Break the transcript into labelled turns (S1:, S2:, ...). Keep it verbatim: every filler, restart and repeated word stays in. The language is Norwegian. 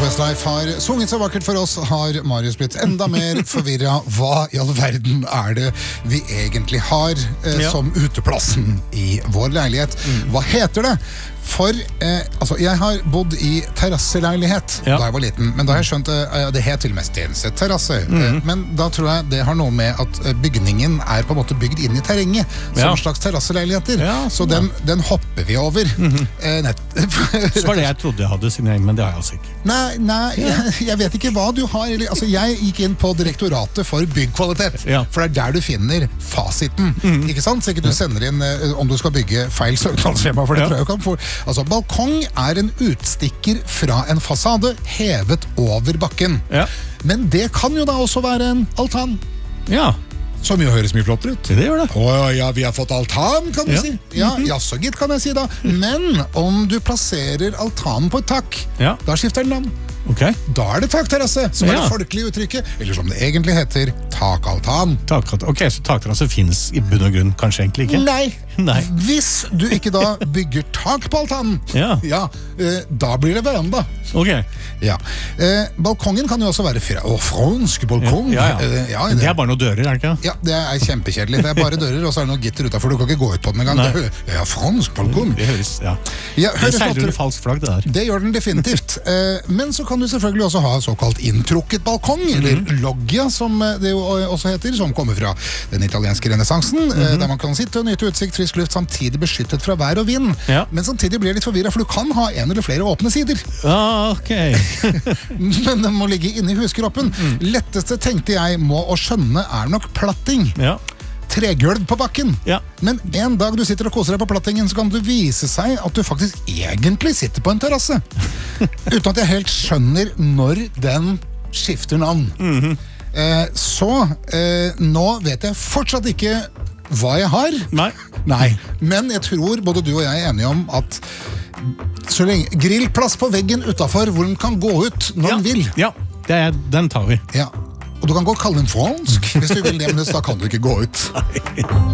S1: Westlife har sunget så vakkert for oss, har Marius blitt enda mer forvirret. Hva i all verden er det vi egentlig har eh,
S2: ja.
S1: som uteplassen i vår leilighet? Mm. Hva heter det? For, eh, altså, jeg har bodd i terrasseleilighet
S2: ja.
S1: da jeg var liten, men da har jeg skjønt eh, det het til og med Stenset terrasse. Mm. Eh, men da tror jeg det har noe med at bygningen er på en måte bygd inn i terrenget, som
S2: ja.
S1: slags terrasseleiligheter.
S2: Ja,
S1: så den, den hopper vi over. Mm-hmm. eh, nett.
S2: Så var det jeg trodde jeg hadde, siden jeg, men det har jeg altså ikke.
S1: Nei, nei jeg, jeg vet ikke hva du har. Eller, altså, jeg gikk inn på Direktoratet for byggkvalitet,
S2: ja.
S1: for det er der du finner fasiten. Mm. Ikke sant? Så ikke du sender inn eh, om du skal bygge feil søknadsskjema, for det
S2: ja.
S1: tror jeg kan få. Altså, balkong er en utstikker fra en fasade hevet over bakken.
S2: Ja.
S1: Men det kan jo da også være en altan.
S2: Ja.
S1: Som jo høres mye flottere ut.
S2: Det gjør det.
S1: Å ja, vi har fått altan, kan du
S2: ja.
S1: si. Ja, ja, så gitt kan jeg si da. Men om du plasserer altanen på et tak,
S2: ja.
S1: da skifter den navn.
S2: Okay.
S1: Da er det takterrasse, som
S2: ja.
S1: er det folkelige uttrykket, eller som det egentlig heter, takaltan.
S2: Takterrasse. Ok, så takterrasse finnes i bunn og grunn kanskje egentlig ikke?
S1: Nei.
S2: Nei.
S1: Hvis du ikke da bygger tak på altanen,
S2: ja.
S1: Ja, eh, da blir det veranda.
S2: Ok.
S1: Ja. Eh, balkongen kan jo også være fra, å, fransk balkong.
S2: Ja, ja.
S1: Eh, ja,
S2: det, det er bare noen dører, er det ikke?
S1: Ja, det er kjempekjedelig. Det er bare dører, og så er det noen gitter utenfor. Du kan ikke gå ut på den en gang. Det, ja, fransk balkong.
S2: Det høres, ja.
S1: Ja,
S2: det seiler under falsk flagg, det der.
S1: Det gjør den definitivt. Eh, men så kan du selvfølgelig også ha såkalt inntrukket balkong, mm-hmm. eller loggia, som det jo også heter, som kommer fra den italienske renessansen, mm-hmm. der man kan sitte og nyte utsikt, frisk luft, samtidig beskyttet fra vær og vind. Ja. Men samtidig blir jeg litt forvirret, for du kan ha en eller flere åpne sider.
S2: Ah, ok.
S1: Men den må ligge inne i huskroppen. Mm. Letteste tenkte jeg må å skjønne er nok platting.
S2: Ja.
S1: Tregulv på bakken. Ja. Men en dag du sitter og koser deg på plattingen, så kan det vise seg at du faktisk egentlig sitter på en terrasse. Uten at jeg helt skjønner når den skifter navn. Mm-hmm. eh, så eh, nå vet jeg fortsatt ikke hva jeg har.
S2: Nei.
S1: Nei. Men jeg tror både du og jeg er enige om at så lenge grillplass på veggen utenfor hvor den kan gå ut når
S2: ja.
S1: den vil.
S2: Ja, det er, den tar vi.
S1: Ja. Og du kan godt kalle den fransk hvis du vil det, men da kan du ikke gå ut.